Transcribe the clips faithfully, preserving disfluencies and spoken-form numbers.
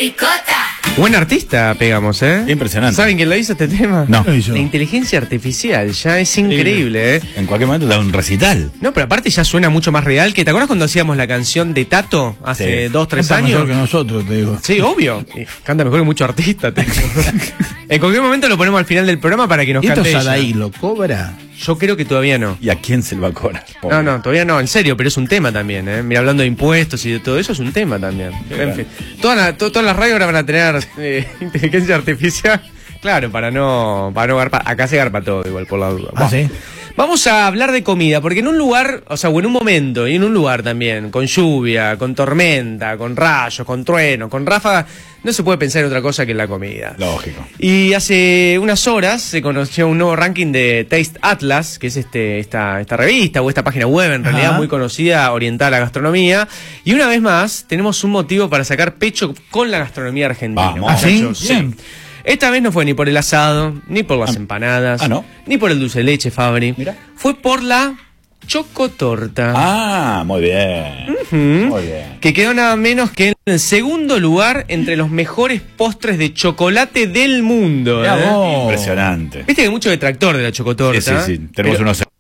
ricota. Buen artista pegamos, ¿eh? Impresionante. ¿Saben quién lo hizo este tema? No. La inteligencia artificial, ya es increíble, ¿eh? En cualquier momento da un recital. No, pero aparte ya suena mucho más real que... ¿Te acuerdas cuando hacíamos la canción de Tato hace Sí. dos, tres Canta años? mejor que nosotros, te digo. Sí, obvio. Y canta mejor que mucho artista. te digo. En cualquier momento lo ponemos al final del programa para que nos ¿Y esto cante ella. Sadaí lo cobra? Yo creo que todavía no. ¿Y a quién se lo va a cobrar? No, no, todavía no, en serio, pero es un tema también, ¿eh? Mira, hablando de impuestos y de todo eso, es un tema también. En fin, todas las to- todas las radios ahora van a tener eh, inteligencia artificial, claro, para no, para no garpa. Acá se garpa todo igual, por la duda. Ah, ¿sí? Vamos a hablar de comida, porque en un lugar, o sea, o en un momento, y en un lugar también, con lluvia, con tormenta, con rayos, con truenos, con ráfagas, no se puede pensar en otra cosa que en la comida. Lógico. Y hace unas horas se conoció un nuevo ranking de Taste Atlas, que es este esta, esta revista o esta página web en realidad Ajá. muy conocida, orientada a la gastronomía. Y una vez más tenemos un motivo para sacar pecho con la gastronomía argentina. Vamos. ¿Ah, sí? muchachos. Bien. Esta vez no fue ni por el asado, ni por las empanadas, ah, ¿no? ni por el dulce de leche, Fabri. Mira. Fue por la chocotorta. Ah, muy bien. Ujú. Muy bien. Que quedó nada menos que en el segundo lugar entre los mejores postres de chocolate del mundo. Mirá ¿eh? vos. Impresionante. Viste que hay mucho detractor de la chocotorta. Sí, sí, sí. Tenemos Pero- unos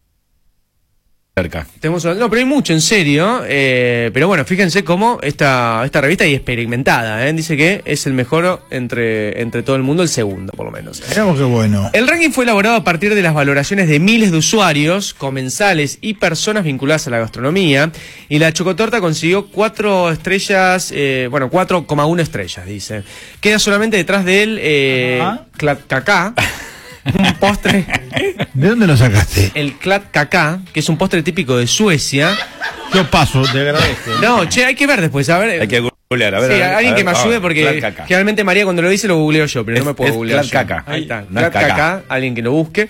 cerca. Tenemos, no, pero hay mucho, en serio. Eh, pero bueno, fíjense cómo esta, esta revista es experimentada. ¿eh? Dice que es el mejor entre, entre todo el mundo, el segundo, por lo menos. Mirá qué bueno. El ranking fue elaborado a partir de las valoraciones de miles de usuarios, comensales y personas vinculadas a la gastronomía. Y la chocotorta consiguió cuatro estrellas, eh, bueno, cuatro coma uno estrellas, dice. Queda solamente detrás de él, eh, Ajá. Clatcacá, un postre. ¿De dónde lo sacaste? El Clatcacá, que es un postre típico de Suecia. Yo paso, te agradezco. No, che, hay que ver después, a ver. Hay que googlear, a ver. Sí, a ver, alguien a que ver, me a ayude ver. porque Clatcacá. generalmente María cuando lo dice lo googleo yo, pero Es- no me puedo es googlear yo. Clatcacá. Ahí está, No es Clatcacá, cacá. alguien que lo busque.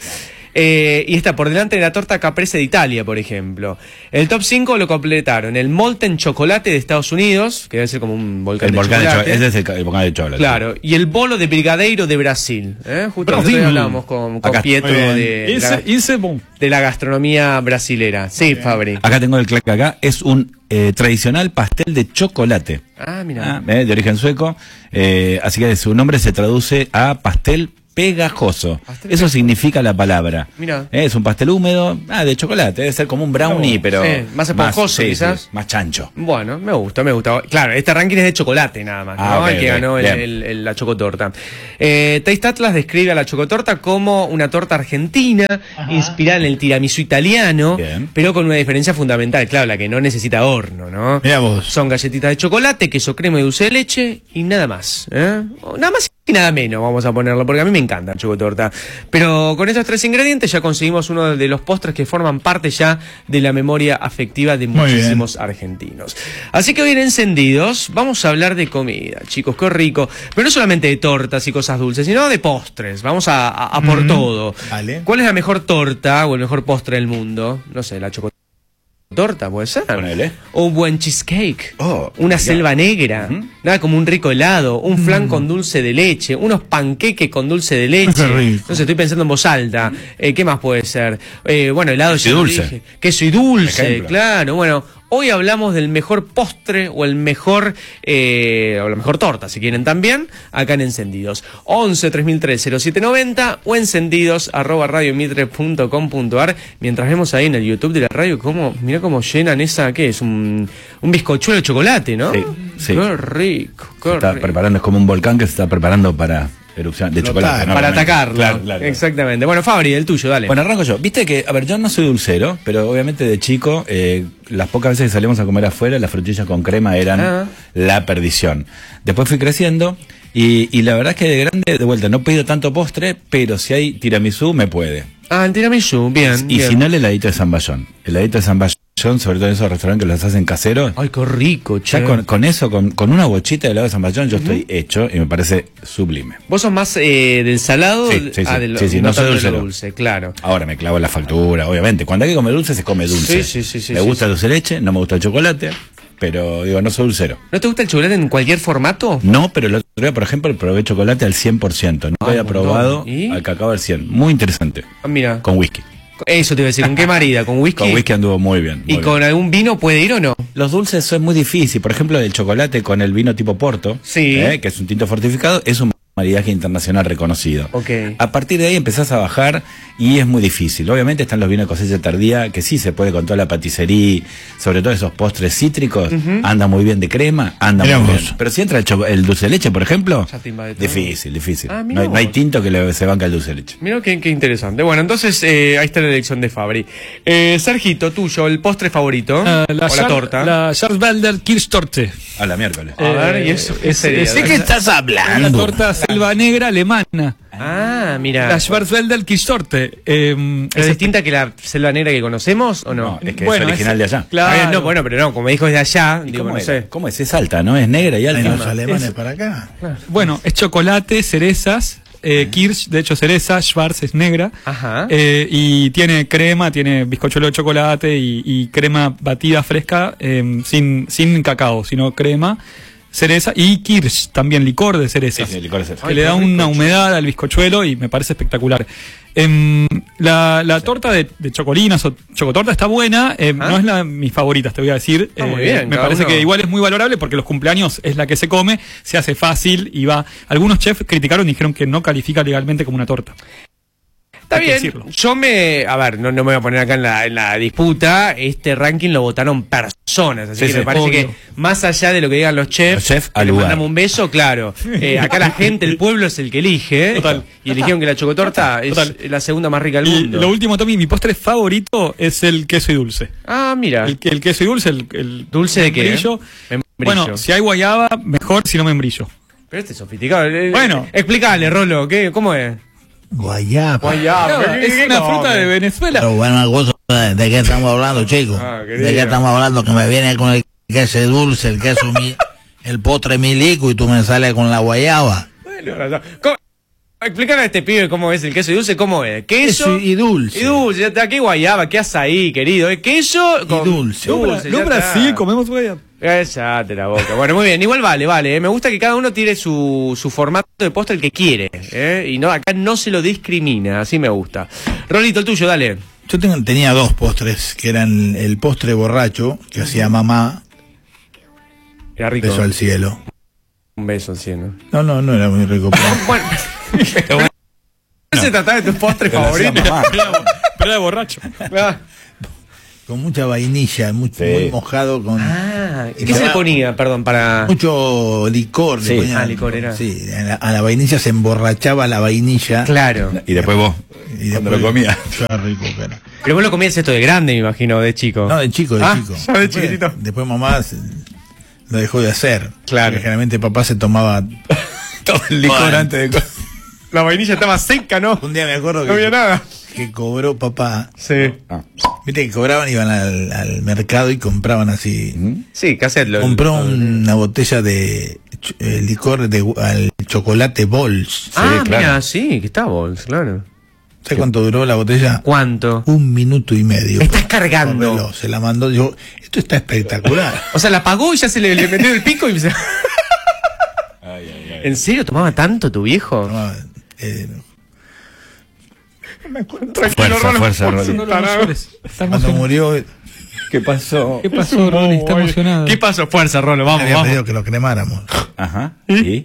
Eh, y está por delante de la torta caprese de Italia, por ejemplo. El top cinco lo completaron el Molten Chocolate de Estados Unidos, que debe ser como un volcán El de volcán de chocolate. chocolate. Ese es el, el volcán de chocolate. Claro, y el bolo de Brigadeiro de Brasil. ¿eh? Justo Brasil. nosotros hablábamos con, con Acá. Pietro Muy bien. de, la, Ese, ese, boom. de la gastronomía brasilera. Sí, Fabri. Acá tengo el Clatcacá. Es un eh, tradicional pastel de chocolate. Ah, mira. Ah, eh, de origen sueco. Eh, así que su nombre se traduce a pastel pegajoso. Pastel Eso significa la palabra. Mirá. Eh, es un pastel húmedo, ah, de chocolate. Debe ser como un brownie, No, pero. sí, más esponjoso, sí, quizás. sí, más chancho. Bueno, me gusta, me gusta. Claro, este ranking es de chocolate nada más, Ah, ¿no? ok, El que ok, ganó el- bien. el- el- la chocotorta. Eh, Taste Atlas describe a la chocotorta como una torta argentina, inspirada en el tiramisú italiano, Bien. pero con una diferencia fundamental, claro, la que no necesita horno, ¿no? Mirá vos. Son galletitas de chocolate, queso crema y dulce de leche y nada más, ¿eh? O nada más y nada menos, vamos a ponerlo, porque a mí me encanta la chocotorta. Pero con estos tres ingredientes ya conseguimos uno de los postres que forman parte ya de la memoria afectiva de Muy muchísimos argentinos. Así que hoy en Encendidos vamos a hablar de comida, chicos, qué rico. Pero no solamente de tortas y cosas dulces, sino de postres. Vamos a, a- a por Mm, todo. vale. ¿Cuál es la mejor torta o el mejor postre del mundo? No sé, la chocotorta. Torta, puede ser. Ponele. O un buen cheesecake. Oh, una ya. selva negra. Ujú. Nada como un rico helado. Un flan con dulce de leche. Unos panqueques con dulce de leche. Qué rico. No sé, estoy pensando en voz alta. Eh, ¿Qué más puede ser? Eh, bueno, helado Queso ya y lo dulce. dije. Queso y dulce, Ejemplo. claro. Bueno, hoy hablamos del mejor postre o el mejor, eh, o la mejor torta, si quieren también, acá en Encendidos. once tres mil tres cero siete noventa o encendidos arroba radiomitre punto com punto ar. Mientras vemos ahí en el YouTube de la radio, cómo, mira cómo llenan esa, ¿qué es? Un, un bizcochuelo de chocolate, ¿no? Sí, sí. Qué rico, qué Se está rico. preparando, es como un volcán que se está preparando para erupción de Explotar. chocolate. ¿no? Para Obviamente. atacarlo. Claro, claro, claro. Exactamente. Bueno, Fabri, el tuyo, dale. Bueno, arranco yo. Viste que, a ver, yo no soy dulcero, pero obviamente de chico, eh, las pocas veces que salíamos a comer afuera, las frutillas con crema eran Ah. la perdición. Después fui creciendo y, y la verdad es que de grande, de vuelta, no he pedido tanto postre, pero si hay tiramisú, me puede. Ah, el tiramisú, bien. Y bien. si no, el heladito de zamballón. El heladito de zamballón, sobre todo en esos restaurantes que los hacen caseros. Ay, qué rico, che. Ya con, con eso, con, con una bochita de helado de zamballón, yo estoy hecho y me parece sublime. ¿Vos sos más eh, del salado? Sí, sí, ah, sí. del- Sí, sí, no soy tanto del dulcero. dulce, claro. Ahora me clavo en la factura, obviamente. Cuando hay que comer dulce, se come dulce. Sí, sí, sí, sí, me sí, gusta sí. el dulce de leche, no me gusta el chocolate, pero digo, no soy dulcero. ¿No te gusta el chocolate en cualquier formato? No, pero el otro día, por ejemplo, probé chocolate al cien por ciento. No Ah, había un montón. probado ¿Y? al cacao al cien. Muy interesante. Ah, mira. Con whisky. Eso te iba a decir, ¿con qué marida? ¿Con whisky? Con whisky anduvo muy bien. Muy ¿Y bien. con algún vino puede ir o no? Los dulces son muy difíciles. Por ejemplo, el chocolate con el vino tipo Porto, Sí. ¿eh? que es un tinto fortificado, es un maridaje internacional reconocido. Ok. A partir de ahí empezás a bajar y es muy difícil. Obviamente están los vinos de cosecha tardía, que sí se puede con toda la paticería, sobre todo esos postres cítricos, Ujú. anda muy bien de crema, anda Mirá muy vos. bien. Pero si entra el, cho- el dulce de leche, por ejemplo, Ya te invade todo. difícil, difícil. Ah, no, mirá hay, no hay vos. tinto que le, se banca el dulce de leche. Mira qué, qué interesante. Bueno, entonces eh, ahí está la elección de Fabri. Eh, Sergito, tuyo, el postre favorito. Ah, o la Schar- torta. La Schwarzwälder Kirschtorte. A la miércoles. A ver, ¿y eso qué es- sería? es- ¿De qué estás La hablando? torta selva negra alemana. Ah, mira. La Schwarzwälder Kirschtorte. Eh, ¿Es distinta que la selva negra que conocemos o no? No, es que Bueno, es original es- de allá. claro. Ah, bien, no, bueno, pero no, como dijo es de allá, ¿Y digo, cómo, no era? sé. ¿Cómo es? Es alta, ¿no? Es negra y Hay alta. los alemanes Es- para acá. Bueno, es chocolate, cerezas, eh, Kirsch, de hecho cereza, Schwarz es negra. Ajá. Eh, y tiene crema, tiene bizcochuelo de chocolate y, y crema batida fresca, eh, sin, sin cacao, sino crema, cereza y Kirsch, también licor de cerezas. Sí, sí, licor de cereza. Que Ay, le da qué rico, una che. humedad al bizcochuelo y me parece espectacular. Em, la la torta de, de chocolinas o chocotorta está buena, em, Ajá. no es la de mis favoritas, te voy a decir. Está muy Eh, bien, me cada parece uno. que igual es muy valorable porque los cumpleaños es la que se come, se hace fácil y va. Algunos chefs criticaron y dijeron que no califica legalmente como una torta. Está hay que bien, decirlo. yo me, a ver, no, no me voy a poner acá en la, en la disputa, este ranking lo votaron personas, así Sí, que sí. me parece Obvio. que más allá de lo que digan los chefs, Los chefs que al le lugar. mandamos un beso, claro, eh, acá la gente, el pueblo es el que elige, Total. y eligieron que la chocotorta es Total. la segunda más rica del Y mundo. lo último, Tommy, mi postre favorito es el queso y dulce. Ah, mira, El, el queso y dulce, el, el ¿Dulce de qué? membrillo. Membrillo. Bueno, si hay guayaba, mejor, si no membrillo. pero este es sofisticado. Eh, Bueno. explícale, Rolo, ¿qué, ¿cómo es? Guayaba. Guayaba, ¿qué- es qué una come? fruta de Venezuela. Pero bueno, una cosa, ¿de qué estamos hablando, chicos? Ah, ¿De querido. qué estamos hablando? Que me viene con el queso dulce, el queso, mi- el postre milico y tú me sales con la guayaba. Bueno, ¿cómo- explícale a este pibe cómo es el queso y dulce, ¿cómo es? Queso Queso y dulce. Y dulce, ya está, qué guayaba, qué azaí, querido. ¿eh? Queso con dulce. No, dulce, no ya Brasil, está. comemos guayaba. Cállate la boca. Bueno, muy bien, igual vale, vale. ¿eh? Me gusta que cada uno tire su, su formato de postre el que quiere. ¿eh? Y no, acá no se lo discrimina, así me gusta. Rolito, el tuyo, dale. Yo tengo- tenía dos postres, que eran el postre borracho, que hacía mamá, Era rico. beso al cielo. Un beso al cielo. No, no, no era muy rico. pero- Bueno, ¿no se trataba de tu postre Te lo hacía favorito? mamá. Pero era borracho. Ah, con mucha vainilla, muy, Sí. muy mojado, con Ah, Y ¿qué se se le va- ponía, perdón, para...? mucho licor. le Sí. ponían. Ah, licor era. Sí, a la, a la vainilla se emborrachaba la vainilla. Claro. Y después vos, Y cuando después- lo comías. Qué rico que era. Pero vos lo comías esto de grande, me imagino, de chico. No, de chico, de Ah, chico. ya de Después- chiquitito. Después mamá se- lo dejó de hacer. Claro. Porque generalmente papá se tomaba Todo el licor Bueno. antes de... co- La vainilla estaba seca, ¿no? Un día me acuerdo No había que, nada. que cobró papá. Sí. Ah. Viste que cobraban, iban al, al mercado y compraban así. ¿Mm? Sí, cassette. Lo, Compró una botella de ch- eh, licor de gu- al chocolate Bols. Ah, Sí, claro. mira, sí, que está Bols, claro. ¿Sabes cuánto duró la botella? ¿Cuánto? Un minuto y medio. Me estás cargando. Con reloj. Se la mandó. Yo, esto está espectacular. O sea, la pagó y ya se le, le metió el pico y se... Ay, ay, ay. ¿En serio tomaba tanto tu viejo? Tomaba, eh, Fuerza, fuerza, Rolly. No lo emociones. Está cuando emocionado. murió, ¿Qué pasó? ¿Qué pasó, Rolly? Está emocionado. ¿Qué pasó? Fuerza, Rolo, vamos, había vamos. pedido que lo cremáramos. Ajá. ¿Y?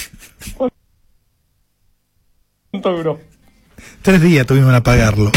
¿Cuánto duró? Tres días tuvimos que pagarlo.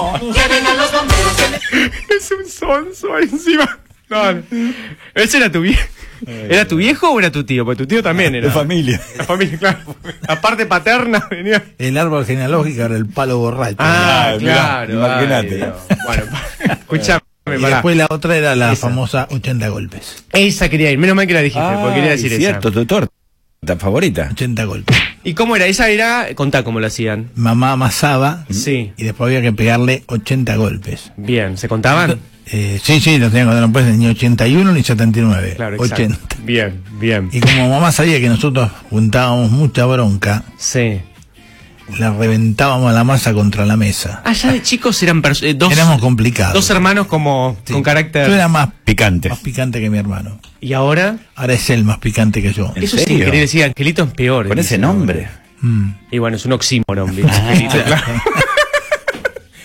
Es un sonso ahí encima. Dale. ¿Ese era tu viejo? ¿Era tu viejo o era tu tío? Porque tu tío también era. De familia. La familia, claro. La parte paterna venía. El árbol genealógico era el palo borracho. Ah, Ah, mirá, claro. imagínate. ay, Dios. Bueno, escuchame, y pará. después la otra era la Esa. famosa ochenta golpes. Esa quería ir. Menos mal que la dijiste, porque quería decir es cierto, esa. tu torta favorita. ochenta golpes. ¿Y cómo era? Esa era. Contá cómo lo hacían. Mamá amasaba Sí. y después había que pegarle ochenta golpes. Bien. ¿Se contaban? Eh, sí, sí, no tenía que contar, no puede ser ni ochenta y uno ni setenta y nueve. Claro, exacto. ochenta. Bien, bien. Y como mamá sabía que nosotros juntábamos mucha bronca, Sí. la reventábamos a la masa contra la mesa. Allá de chicos eran perso- eh, dos, Éramos complicados. dos hermanos como Sí. con carácter. Yo era más, Picante. más picante que mi hermano. ¿Y ahora? Ahora es él más picante que yo. ¿En Eso es serio? increíble. Decir, Angelito es peor. Con ese dicen nombre. Mm. Y bueno, es un oxímoron, ¿viste? Angelito, claro.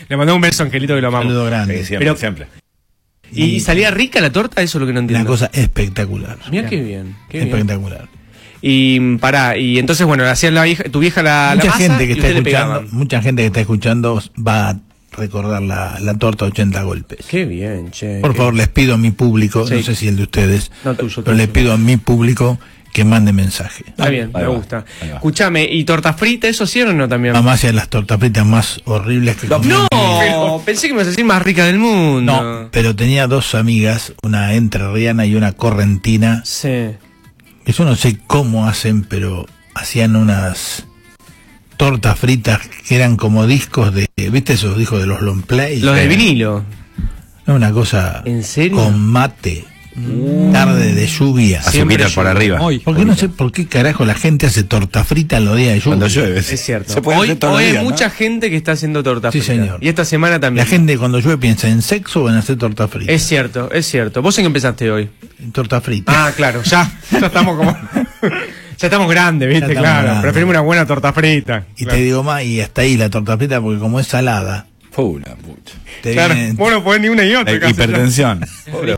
Le mandamos un beso, Angelito, que lo amamos. Saludo grande. Sí, siempre, Pero- siempre. ¿Y salía rica la torta? Eso es lo que no Una entiendo. cosa espectacular. Mira qué bien, qué bien. espectacular. Y pará, y entonces, bueno, hacían la vieja, tu vieja la, la Mucha masa gente que y está ustedes le escuchando, pegaban. mucha gente que está escuchando va a recordar la, la torta ochenta golpes. Qué bien, che. Por favor, les pido a mi público, Sí. no sé si el de ustedes, No, tuyo, pero tuyo. les pido a mi público que mande mensaje. Está bien, Ahí me va, gusta. ahí va. Escuchame, ¿y torta frita, eso sí o no también? Mamá hacía las tortas fritas más horribles que comí en mi vida. No, pensé que me ibas a decir más rica del mundo. No, pero tenía dos amigas, una entrerriana y una correntina, Sí. que yo no sé cómo hacen, pero hacían unas tortas fritas que eran como discos de, ¿viste esos discos de los long play? Los de vinilo. No, una cosa ¿En serio? con mate, tarde de lluvia. Azuquita por arriba. Hoy. Porque no sé por qué carajo la gente hace torta frita en los días de lluvia. Cuando llueve. Es cierto. Se puede Hoy, hacer todos los hoy hay días, ¿no? mucha gente que está haciendo torta Sí, frita. señor. Y esta semana también. La gente cuando llueve piensa en sexo o en hacer torta frita. Es cierto, es cierto. ¿Vos en qué empezaste hoy? En torta frita. Ah, claro, ya. Ya estamos como. Ya estamos grandes, ¿viste? Ya estamos Claro. grandes. Preferimos una buena torta frita. Y Claro. te digo más, y hasta ahí la torta frita, porque como es salada, Fue una pucha. te Claro, viene- vos no podés ni una y otra. La casi, ya. hipertensión. Pobre.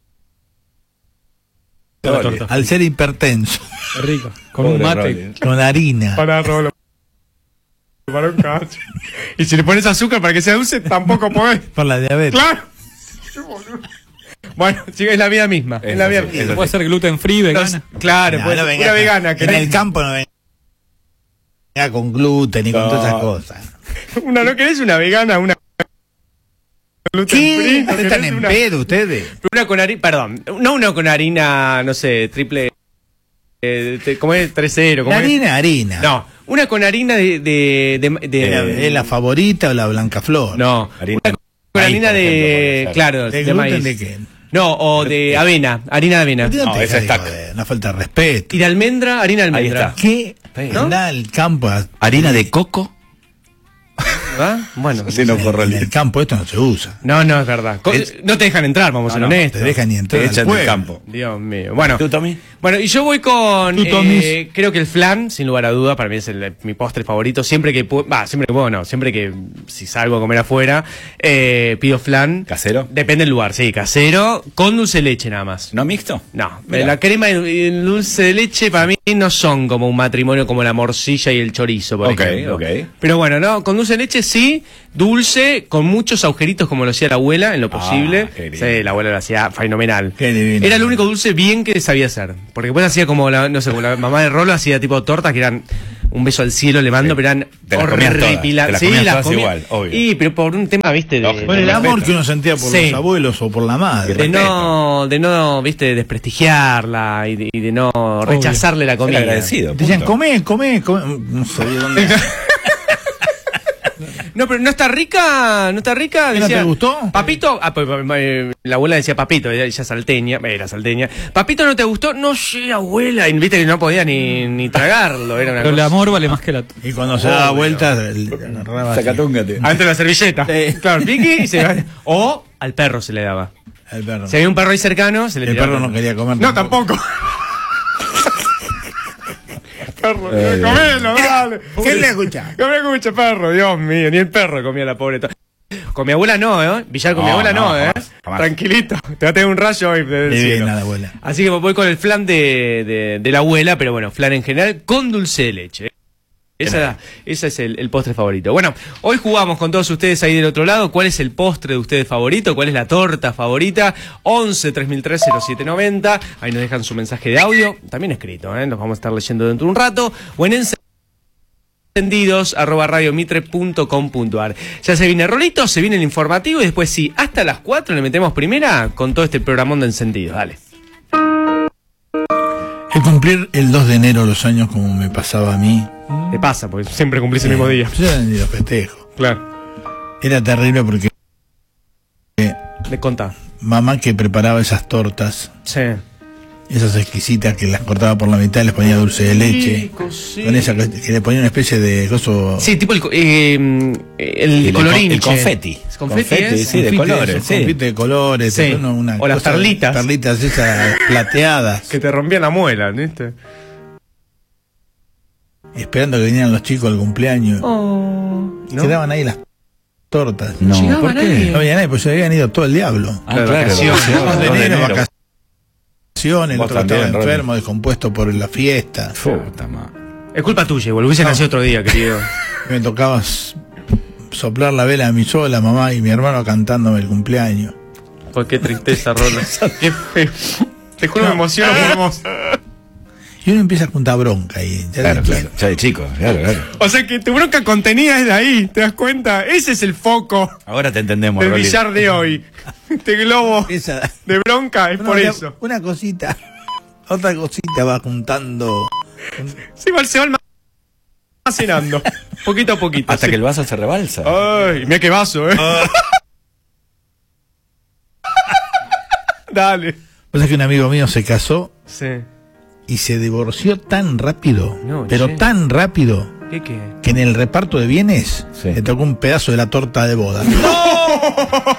La torta. al ser hipertenso, Qué rico. Con Pobre un mate. Rolly. con harina, Para Rolo. Para un cacho. Y si le pones azúcar para que sea dulce, tampoco podés. por la diabetes. ¡Claro! Qué boludo. Bueno, sí, es la vida misma. Es Eso la vida sí, misma. eso Puede ser gluten free, vegana. Los- claro, No, puede no ser venga una acá. vegana. En ¿Querés, el campo no venga con gluten y con No. todas esas cosas. una, ¿No querés una vegana? Una gluten ¿Qué? free, ¿no ¿Están querés en una- pedo ustedes? Una con harina, perdón, no una con harina, no sé, triple, eh, te- ¿cómo es? tres cero, ¿cómo La es? harina, harina. No, una con harina de... de, de- de- ¿Es la favorita o la blanca flor? no, Harina una con maíz, harina por ejemplo, de... podría ser. Claro, ¿De de, gluten maíz. de qué? No, o de avena, harina de avena. No, No, te esa dejes está- de joder, una falta de respeto. Y de almendra, harina de Ahí almendra. está. ¿Qué? ¿No? Anda al campo. a- Harina de coco. ¿Ah? Bueno. Sí, no, por En Rolly. el campo esto no se usa. No, no, es verdad. Co- Es- No te dejan entrar, vamos a ser No, no, honestos. Te dejan ni entrar Te al echan del pueblo. campo. Dios mío. Bueno, ¿Tú, Tommy? bueno, y yo voy con. Tú, Tomis. eh, creo que el flan, sin lugar a duda, para mí es el- mi postre favorito. Siempre que puedo. Va, siempre que puedo, no. Siempre que si salgo a comer afuera, eh, pido flan. ¿Casero? Depende del lugar, sí, casero, con dulce de leche nada más. ¿No mixto? No, Mirá. la crema y el dulce de leche para mí no son como un matrimonio como la morcilla y el chorizo, por Ok, ejemplo. ok. Pero bueno, no, con dulce de leche sí, dulce, con muchos agujeritos como lo hacía la abuela, en lo posible. Ah, qué lindo. Sí, la abuela lo hacía fenomenal. Qué divino. Era el único dulce bien que sabía hacer. Porque después hacía como la, no sé, como la mamá de Rolo hacía tipo tortas que eran un beso al cielo le mando, Sí. pero eran Te las comías todas, horripilantes. te las Sí, comías las todas comía- igual, obvio. Y pero por un tema, viste, de, Lógico. Por el de- amor que uno sentía por Sí. los abuelos o por la madre. de no, de no, viste, desprestigiarla y de, y de no rechazarle la Ser comida. agradecido. Te decían, punto. comé, comé, comé. No sabía dónde. No, pero no está rica, no está rica. ¿Y no te gustó? Papito, ah, pues, eh, la abuela decía papito, ella ella salteña, era salteña. Papito, ¿no te gustó? No sé, abuela. Y viste que no podía ni, ni tragarlo, era una Pero el cosa. amor vale más que la. Y cuando se daba vueltas, el- agarraba así. Sacatúngate. Adentro de la servilleta. Claro, piqui y se o al perro se le daba. al perro. Si había un perro ahí cercano, se le El tiraba. perro no quería comer. No, tampoco. Perro, Ay, comelo, dale. ¿Quién le escucha? No me escucha, perro, Dios mío, ni el perro comía la pobre. to- Con mi abuela no, ¿eh? Villar con mi No, abuela no, no, ¿eh? jamás, jamás. Tranquilito, te va a tener un rayo hoy del Divina cielo. la abuela. Así que voy con el flan de, de, de la abuela, pero bueno, flan en general con dulce de leche. Esa, ese es el, el postre favorito. Bueno, hoy jugamos con todos ustedes ahí del otro lado. ¿Cuál es el postre de ustedes favorito? ¿Cuál es la torta favorita? once tres mil tres cero siete noventa. Ahí nos dejan su mensaje de audio, también escrito, ¿eh? Los vamos a estar leyendo dentro de un rato. O en encendidos arroba radiomitre punto com punto ar. Ya se viene Rolito, se viene el informativo y después sí, hasta las cuatro le metemos primera con todo este programón de encendidos. Dale. El cumplir el dos de enero los años como me pasaba a mí. Te pasa, porque siempre cumplís el mismo día. Yo ni los festejo. Claro. Era terrible porque Le contá. mamá que preparaba esas tortas, Sí. esas exquisitas que las cortaba por la mitad y les ponía dulce de leche. Rico, sí. Con esa que que le ponía una especie de coso. Sí, tipo el, co- eh, el, El, colorín. el confeti. ¿Es confeti, es? sí, de confite, colores. esos Sí. confites de colores. Sí. te ponen una O las cosa- perlitas. Perlitas esas plateadas. Que te rompían la muela, ¿viste? Esperando que vinieran los chicos al cumpleaños. Oh. ¿No? Quedaban ahí las tortas. No, llegaba ¿por qué? nadie. No había nadie, pues se habían ido todo el diablo. Ah, Claro, claro, vacaciones, vacaciones, Dos de dos de enero, enero. vacaciones, el Vos otro también, estaba Ronnie. enfermo, descompuesto por la fiesta. Puta madre. Es culpa tuya, igual. Hubiese nacido otro día, querido. Me tocaba s- soplar la vela a mi sola, mamá y mi hermano cantándome el cumpleaños. Pues qué tristeza, Rolo. Qué feo. Te juro, me emociono por vos. Y uno empieza a juntar bronca ahí. ¿ya Claro, te- claro. Ya de chico, claro, claro. O sea que tu bronca contenida es de ahí, ¿te das cuenta? Ese es el foco Ahora te entendemos, del Rolly. billar de hoy. Este globo Empieza- de bronca es No, por ya- eso. Una cosita, otra cosita va juntando. Sí, va- se va almacenando. Poquito a poquito. Hasta sí. que el vaso se rebalsa. Ay, mira qué vaso, ¿eh? Dale. Pues es que un amigo mío se casó Sí. y se divorció tan rápido, No, pero che. tan rápido, ¿Qué qué? que en el reparto de bienes Sí. le tocó un pedazo de la torta de boda.